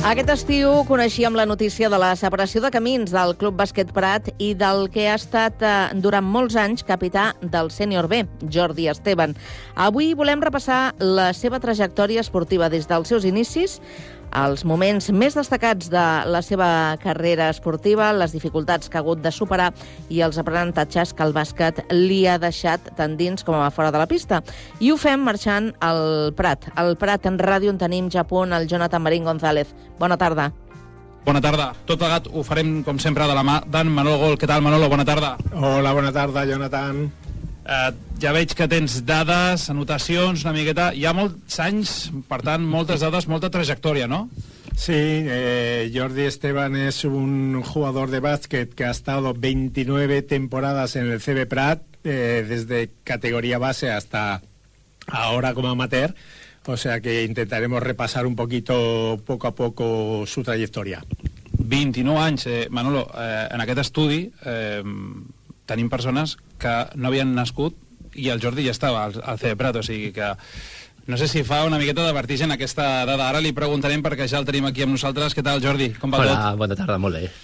Aquest estiu coneixíem la notícia de la separació de camins del Club Bàsquet Prat i del que ha estat durant molts anys capità del sènior B, Jordi Esteban. Avui volem repassar la seva trajectòria esportiva des dels seus inicis, els moments més destacats de la seva carrera esportiva, les dificultats que ha hagut de superar i els aprenentatges que el bàsquet li ha deixat tant dins com a fora de la pista. I ho fem marxant al Prat. Al Prat en ràdio on tenim ja a punt el Jonathan Marín González. Bona tarda. Bona tarda. Tot plegat ho farem, com sempre, de la mà d'en Manolo Gol. Què tal, Manolo? Bona tarda. Hola, bona tarda, Jonathan. Ja veig que tens dades, anotacions, una miqueta. Hi ha molts anys, per tant, moltes dades, molta trajectòria, ¿no? Sí, Jordi Esteban es un jugador de básquet que ha estado 29 temporadas en el CB Prat, desde categoría base hasta ahora como amateur. O sea que intentaremos repasar un poquito, poco a poco, su trayectoria. 29 anys, Manolo, en aquest estudi tenim persones que no havien nascut i el Jordi ja estava al CB Prat, o sigui que no sé si fa una miqueta de vertigen aquesta dada. Ara li preguntarem perquè ja el tenim aquí amb nosaltres. Què tal, Jordi? Com va tot? Hola, bona tarda, molt bé.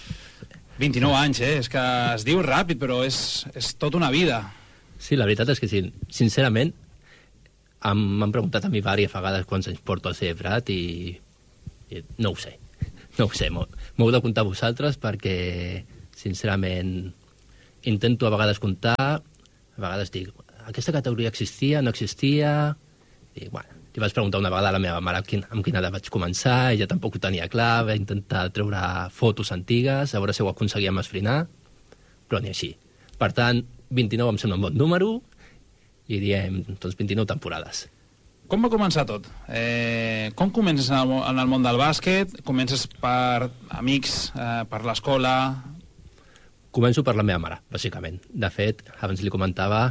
29 anys, és que es diu ràpid, però és tota una vida. Sí, la veritat és que sí. Sincerament, m'han preguntat a mi diverses vegades quants anys porto al CB Prat i no ho sé. No ho sé, m'ho heu de comptar vosaltres perquè, sincerament, intento a vegades comptar, a vegades dic, aquesta categoria existia, no existia... I, bueno, li vaig preguntar una vegada a la meva mare amb quina edat vaig començar, ella tampoc ho tenia clar, va intentar treure fotos antigues, a veure si ho aconseguíem esbrinar, però ni així. Per tant, 29 em sembla un bon número i diem, doncs, 29 temporades. Com va començar tot? Com comences en el món del bàsquet? Comences per amics, per l'escola? Començo per la meva mare, bàsicament. De fet, abans li comentava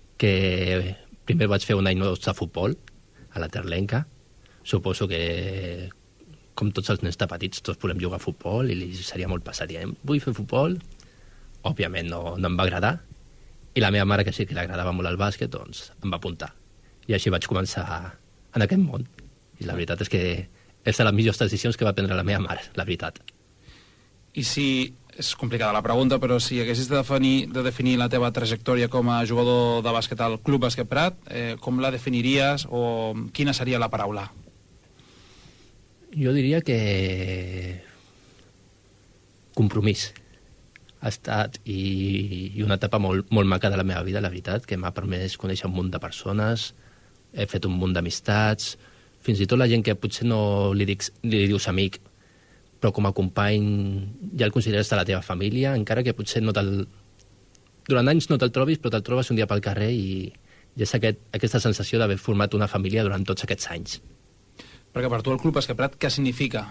que primer vaig fer un any de futbol a la Terlenca. Suposo que, com tots els nens de petits, tots volem jugar a futbol i li seria molt passat. Vull fer futbol? Òbviament no em va agradar. I la meva mare, que sí que li agradava molt el bàsquet, doncs em va apuntar. I així vaig començar en aquest món. I la veritat és que és de les millors decisions que va prendre la meva mare, la veritat. I si... És complicada la pregunta, però si haguessis de definir la teva trajectòria com a jugador de bàsquet al Club Bàsquet Prat, com la definiries o quina seria la paraula? Jo diria que compromís ha estat i una etapa molt maca de la meva vida, la veritat, que m'ha permès conèixer un munt de persones, he fet un munt d'amistats, fins i tot la gent que potser no li dius amic, però com a company ja el consideres de la teva família, encara que potser durant anys no te'l trobis, però te'l trobes un dia pel carrer i és aquesta sensació d'haver format una família durant tots aquests anys. Perquè per tu el Club Bàsquet Prat què significa?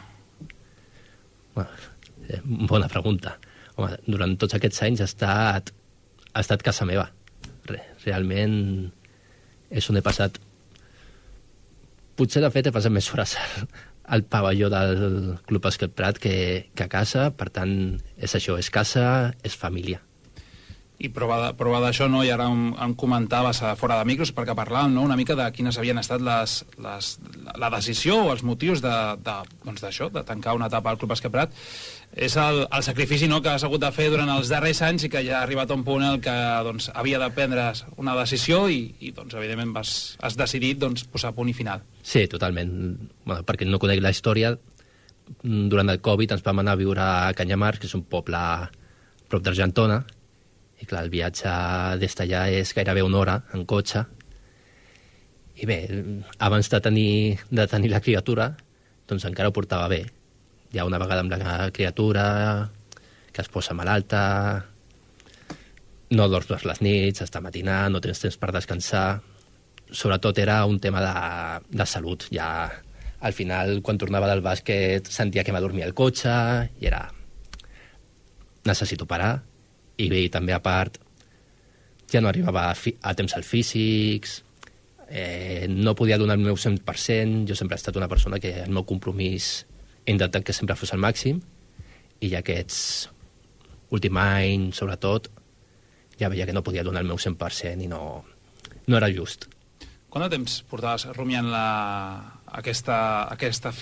Bona pregunta. Home, durant tots aquests anys ha estat casa meva. Realment és on he passat... Potser, de fet, he passat més hores al pavelló del Club Bàsquet Prat que a casa, per tant, és això, és casa, és família. I prova d'això, no? I ara em comentaves fora de micros, perquè parlàvem, no?, una mica de quines havien estat la decisió o els motius d'això, de tancar una etapa al Club Bàsquet Prat. És el sacrifici, no?, que has hagut de fer durant els darrers anys i que ja ha arribat a un punt en què havia de prendre una decisió i evidentment has decidit posar punt i final. Sí, totalment. Bueno, perquè no conec la història, durant el Covid ens vam anar a viure a Canyamar, que és un poble a prop d'Argentona, i clar, el viatge des d'allà és gairebé una hora en cotxe. I bé, abans de tenir la criatura, doncs encara ho portava bé. Ja una vegada amb la criatura, que es posa malalta, no dorms per les nits, està matinant, no tens temps per descansar. Sobretot era un tema de salut. Ja al final, quan tornava del bàsquet, sentia que m'adormia el cotxe i era... Necessito parar. I bé, també a part, ja no arribava a temps als físics, no podia donar el meu 100%, jo sempre he estat una persona que el meu compromís he intentat que sempre fos al màxim, i ja aquests últim any, sobretot, ja veia que no podia donar el meu 100% i no era just. Quant de temps portaves rumiant aquesta fi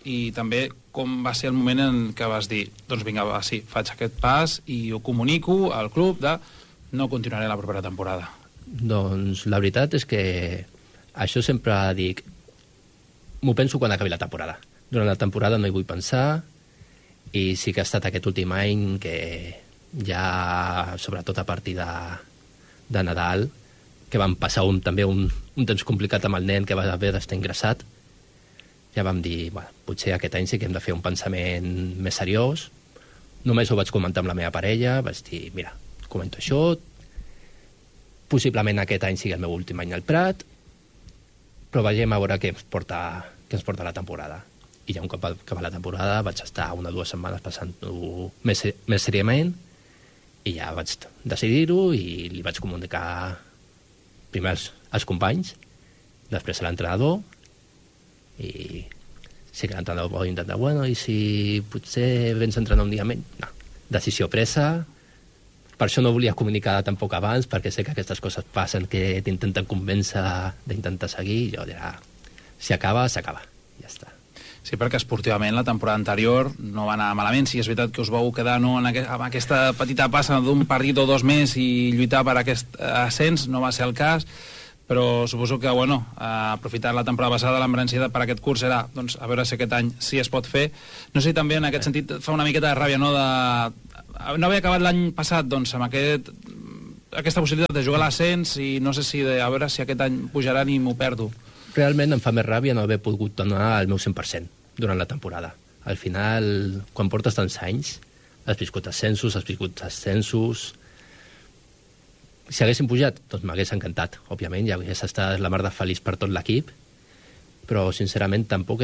i també com va ser el moment en què vas dir, doncs vinga, va, sí, faig aquest pas i ho comunico al club de no continuaré la propera temporada. Doncs la veritat és que això sempre dic, m'ho penso quan acabi la temporada. Durant la temporada no hi vull pensar i sí que ha estat aquest últim any que ja, sobretot a partir de Nadal, que vam passar també un temps complicat amb el nen que va haver d'estar ingressat, ja vam dir, bueno, potser aquest any sí que hem de fer un pensament més seriós. Només ho vaig comentar amb la meva parella, vaig dir, mira, comento això, possiblement aquest any sigui el meu últim any al Prat, però vegem a veure què ens porta la temporada. I ja un cop va acabar la temporada vaig estar 1 o 2 setmanes passant-ho més seriament i ja vaig decidir-ho i li vaig comunicar primer als companys, després a l'entrenador, i sí que l'entrenador va intentar, bueno, i si potser vens a entrenar un dia menys? No, decisió presa. Per això no volia comunicar tampoc abans, perquè sé que aquestes coses passen, que t'intenten convèncer d'intentar seguir, i jo dirà, si acaba, s'acaba, ja està. Sí, perquè esportivament la temporada anterior no va anar malament. Sí, és veritat que us vau quedar amb aquesta petita passa d'un partit o 2 més i lluitar per aquest ascens, no va ser el cas, però suposo que, bueno, aprofitar la temporada passada, l'embranzida per aquest curs era, doncs, a veure si aquest any sí es pot fer. No sé si també en aquest sentit fa una miqueta de ràbia, no?, no haver acabat l'any passat, doncs, amb aquesta possibilitat de jugar a l'ascens i no sé si a veure si aquest any pujaran i m'ho perdo. Realment em fa més ràbia no haver pogut donar el meu 100% durant la temporada. Al final, quan portes tants anys, has viscut ascensos, si haguéssim pujat, doncs m'hagués encantat, òbviament, ja hagués estat la mar de feliç per tot l'equip, però sincerament tampoc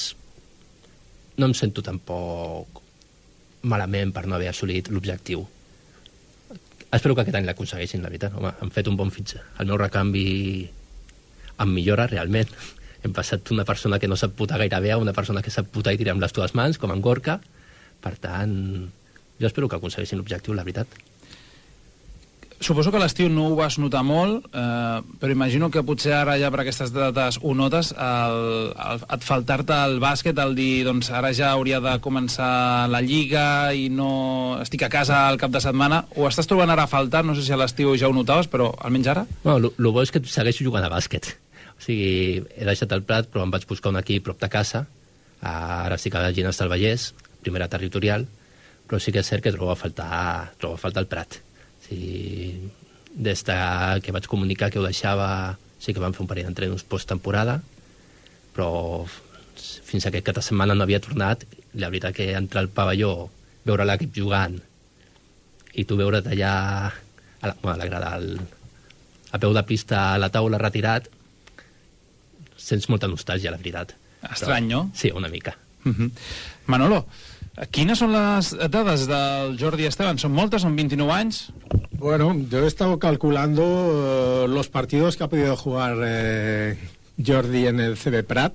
no em sento tampoc malament per no haver assolit l'objectiu. Espero que aquest any l'aconsegueixin, la veritat. Home, han fet un bon fitxa. El meu recanvi em millora realment. Hem passat d'una persona que no sap putar gaire bé a una persona que sap putar i tirar amb les dues mans, com en Gorka. Per tant, jo espero que aconsegueixin l'objectiu, la veritat. Suposo que a l'estiu no ho vas notar molt, però imagino que potser ara ja per aquestes dates ho notes, et faltar-te el bàsquet, el dir, doncs ara ja hauria de començar la lliga i no estic a casa al cap de setmana. Ho estàs trobant ara a faltar? No sé si a l'estiu ja ho notaves, però almenys ara? Bueno, el bo és que segueixo jugant a bàsquet. O sigui, he deixat el Prat, però em vaig buscar un equip prop de casa. Ara estic a la Ginesta del Vallès, primera territorial, però sí que és cert que trobo a faltar el Prat. I des que vaig comunicar que ho deixava, sí que vam fer un parell d'entrenos post-temporada, però fins a aquesta setmana no havia tornat. La veritat que entrar al pavelló, veure l'equip jugant i tu veure't allà a la grada, a peu de pista, a la taula retirat, sents molta nostàlgia, la veritat. Estrany, no? Sí, una mica. Manolo, quines son las dades del Jordi Esteban? ¿Son moltes? ¿Son 29 anys? Bueno, yo he estado calculando los partidos que ha podido jugar Jordi en el CB Prat.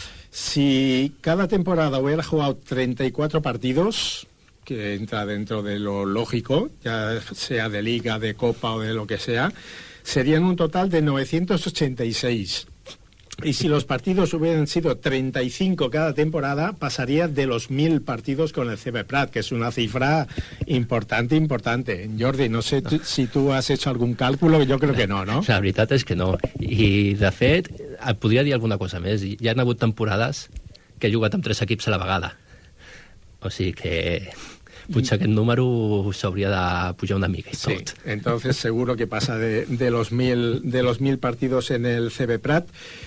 Si cada temporada hubiera jugado 34 partidos, que entra dentro de lo lógico, ya sea de liga, de copa o de lo que sea, serían un total de 986. Y si los partidos hubieran sido 35 cada temporada, pasaría de los 1000 partidos con el CB Prat, que es una cifra importante. Jordi, no sé si tú has hecho algún cálculo, yo creo que no, ¿no? La veritat és que no. I, de fet, et podria dir alguna cosa més. Hi ha hagut temporades que he jugat amb 3 equips a la vegada. O sigui que potser aquest número s'hauria de pujar una mica i tot. Sí, entonces seguro que pasa de los 1000 partidos en el CB Prat.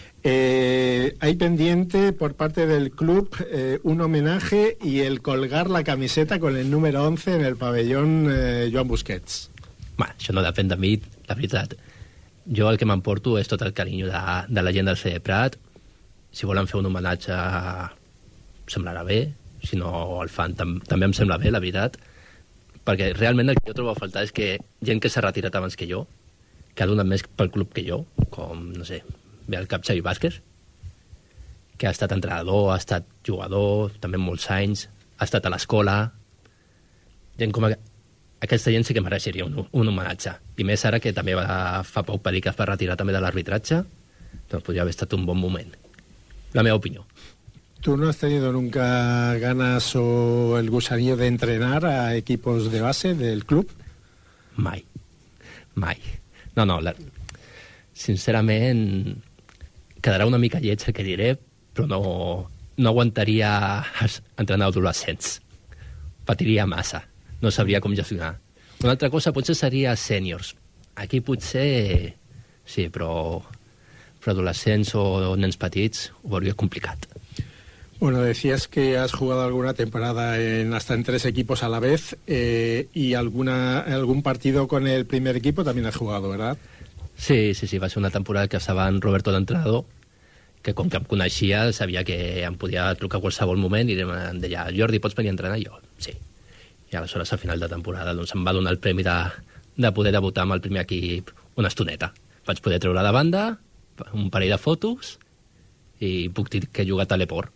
Hay pendiente por parte del club un homenaje y el colgar la camiseta con el número 11 en el pabellón Joan Busquets. Bueno, això no depèn de mi, la veritat. Jo el que m'emporto és tot el carinyo de la gent del CB Prat. Si volen fer un homenatge, semblarà bé. Si no el fan, també em sembla bé, la veritat. Perquè realment el que jo trobo a faltar és que gent que s'ha retirat abans que jo, que ha donat més pel club que jo, com, no sé, ve el cap Xavi Vázquez, que ha estat entrenador, ha estat jugador, també molts anys, ha estat a l'escola. Gent com aquesta gent sí que mereixeria un homenatge. I més ara que també fa poc va dir que es va retirar també de l'arbitratge, doncs podria haver estat un bon moment. La meva opinió. ¿Tú no has tenido nunca ganas o el gusanillo de entrenar a equipos de base del club? Mai. No, sincerament, quedarà una mica lleig el que diré, però no aguantaria entrenar adolescents. Patiria massa. No sabria com gestionar. Una altra cosa potser seria sèniors. Aquí potser sí, però adolescents o nens petits ho veuria complicat. Bueno, decías que has jugado alguna temporada hasta en 3 equipos a la vez y algún partido con el primer equipo también has jugado, ¿verdad? Sí, va ser una temporada que estava en Roberto l'entrenador, que com que em coneixia sabia que em podia trucar a qualsevol moment i em deia, Jordi, pots venir a entrenar? I jo, sí. I aleshores, al final de temporada, doncs, em va donar el premi de poder debutar amb el primer equip una estoneta. Vaig poder treure de banda, un parell de fotos, i puc dir que he jugat a l'Eport.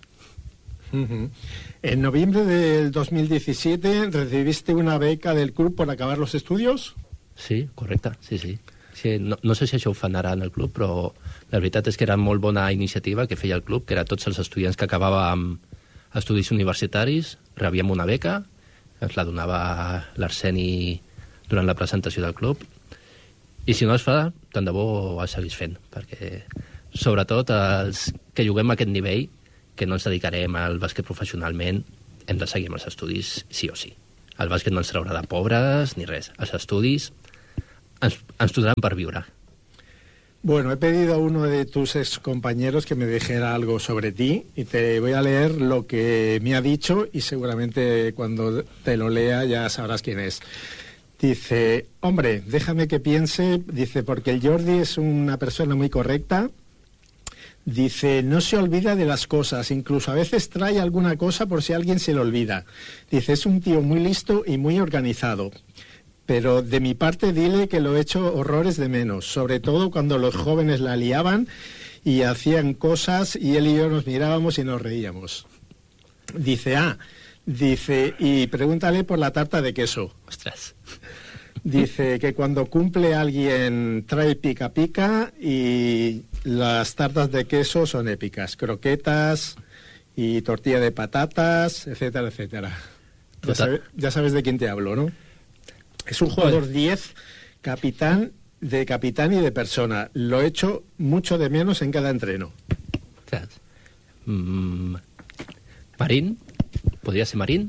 En noviembre del 2017 recibiste una beca del club por acabar los estudios. Sí, correcte, sí. Sí, no sé si això ho fan ara en el club, però la veritat és que era molt bona iniciativa que feia el club, que era tots els estudiants que acabàvem estudis universitaris, rebíem una beca, ens la donava l'Arseni durant la presentació del club, i si no es fa, tant de bo es seguís fent, perquè sobretot els que juguem a aquest nivell, que no ens dedicarem al bàsquet professionalment, hem de seguir amb els estudis sí o sí. El bàsquet no ens traurà de pobres ni res. Els estudis ens donaran per viure. Bueno, he pedido a uno de tus ex compañeros que me dijera algo sobre ti y te voy a leer lo que me ha dicho y seguramente cuando te lo lea ya sabrás quién es. Dice, hombre, déjame que piense, dice, porque el Jordi es una persona muy correcta. Dice, no se olvida de las cosas, incluso a veces trae alguna cosa por si a alguien se le olvida. Dice, es un tío muy listo y muy organizado. Pero de mi parte dile que lo he hecho horrores de menos, sobre todo cuando los jóvenes la liaban y hacían cosas y él y yo nos mirábamos y nos reíamos. Dice, y pregúntale por la tarta de queso. Ostras. Dice que cuando cumple alguien trae pica pica y las tartas de queso son épicas. Croquetas y tortilla de patatas, etcétera, etcétera. Ya sabes de quién te hablo, ¿no? Es un jugador 10, capitán y de persona. Lo he hecho mucho de menos en cada entreno. ¿Marín? ¿Podría ser Marín?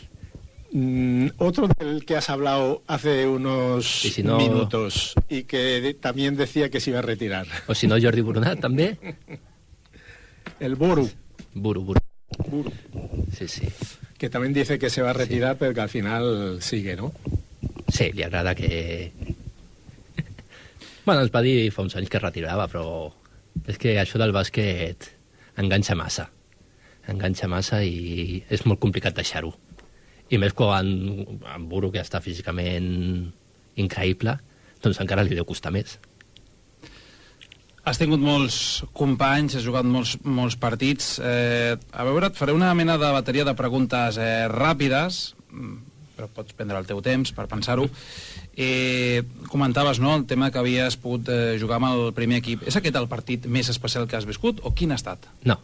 Otro del que has hablado hace unos minutos y que también decía que se iba a retirar. O si no, Jordi Brunat, també? El Buru. Buru. Sí. Que también dice que se va a retirar, pero que al final sigue, ¿no? Sí, li agrada que... Bueno, ens va dir fa uns anys que es retirava, però és que això del bàsquet enganxa massa i és molt complicat deixar-ho. I més quan en Buru, que està físicament increïble, doncs encara li deu costar més. Has tingut molts companys, has jugat molts partits. A veure, et faré una mena de bateria de preguntes ràpides, però pots prendre el teu temps per pensar-ho. Comentaves, no?, el tema que havies pogut jugar amb el primer equip. És aquest el partit més especial que has viscut o quin ha estat? No,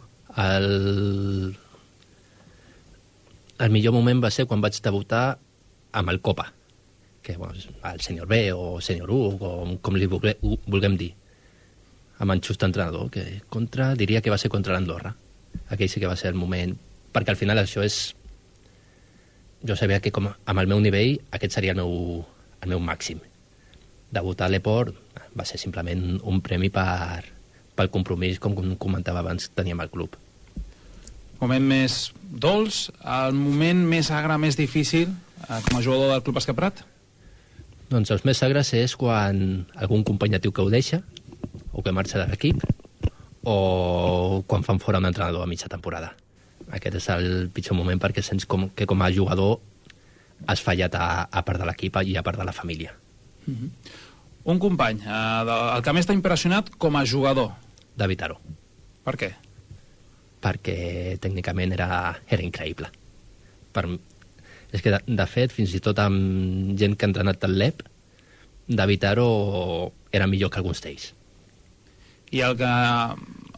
el millor moment va ser quan vaig debutar amb el Copa, que bueno, el sènior B o sènior 1, com li vulguem dir, amb en Just entrenador, que diria que va ser contra l'Andorra. Aquell sí que va ser el moment, perquè al final això és... Jo sabia que amb el meu nivell aquest seria el meu màxim. Debutar a l'Eport va ser simplement un premi pel compromís, com comentava abans, teníem al club. Moment més dolç, el moment més agre, més difícil, com a jugador del Club Bàsquet Prat? Doncs els més agres és quan algun company teu que ho deixa, o que marxa de l'equip, o quan fan fora un entrenador a mitja temporada. Aquest és el pitjor moment perquè sents que com a jugador has fallat a part de l'equip i a part de la família. Un company, el que més t'ha impressionat com a jugador? David Aro. Per què? Perquè tècnicament era increïble. És que, de fet, fins i tot amb gent que ha entrenat al LEP, David Aro era millor que alguns d'ells. I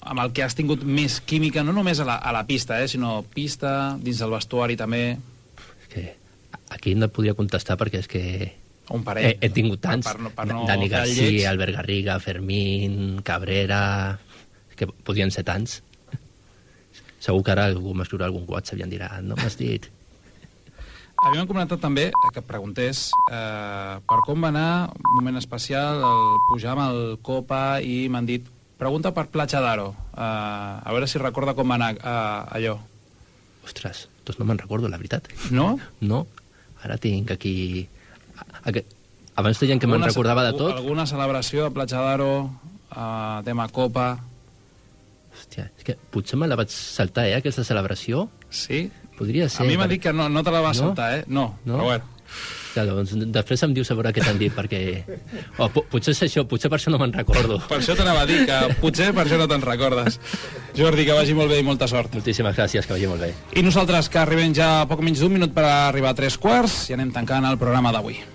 amb el que has tingut més química, no només a la pista, sinó pista, dins del vestuari també? És que aquí no et podria contestar perquè és que un parell. He tingut tants. Per no Dani fer el lleig. Garcia, Albert Garriga, Fermín, Cabrera... que podien ser tants. Segur que ara algú m'escriurà algun WhatsApp i em dirà, no m'has dit. Havíem comentat també que et preguntés per com va anar un moment especial el pujar amb el Copa i m'han dit, pregunta per Platja d'Aro, a veure si recorda com va anar allò. Ostres, doncs no me'n recordo, la veritat. No? No, ara tinc aquí... Abans deien que me'n recordava de tot. Alguna celebració a Platja d'Aro, tema Copa... Hòstia, és que potser me la vaig saltar, aquesta celebració. Sí? Podria ser... A mi m'ha dit que no te la va saltar, No? Però bueno. Clar, doncs després em dius a veure què t'han dit, perquè... potser és això, potser per això no me'n recordo. Per això t'anava a dir, que potser per això no te'n recordes. Jordi, que vagi molt bé i molta sort. Moltíssimes gràcies, que vagi molt bé. I nosaltres, que arribem ja a poc menys d'un minut per arribar a 3 quarts, i anem tancant el programa d'avui.